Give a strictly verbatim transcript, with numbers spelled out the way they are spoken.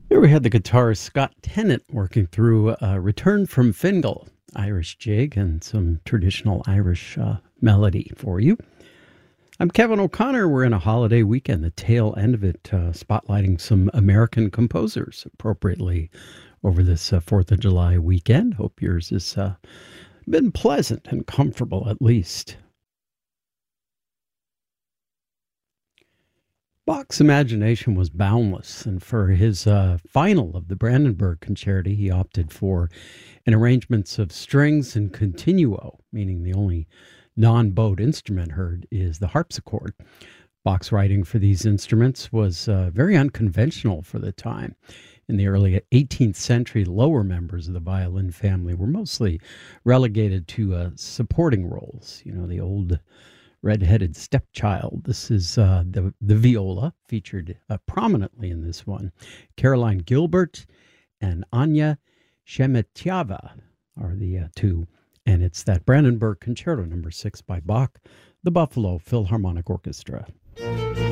Here we had the guitarist Scott Tennant working through uh, Return from Fingal, Irish jig, and some traditional Irish uh, melody for you. I'm Kevin O'Connor. We're in a holiday weekend, the tail end of it, uh, spotlighting some American composers appropriately over this uh, fourth of July weekend. Hope yours has uh, been pleasant and comfortable at least. Bach's imagination was boundless, and for his uh, final of the Brandenburg Concerti, he opted for an arrangements of strings and continuo, meaning the only non-bowed instrument heard is the harpsichord. Bach's writing for these instruments was uh, very unconventional for the time. In the early eighteenth century, lower members of the violin family were mostly relegated to uh, supporting roles, you know, the old red-headed stepchild. This is uh, the, the viola, featured uh, prominently in this one. Caroline Gilbert and Anya Shemetiava are the uh, two. And it's that Brandenburg Concerto number six by Bach, the Buffalo Philharmonic Orchestra.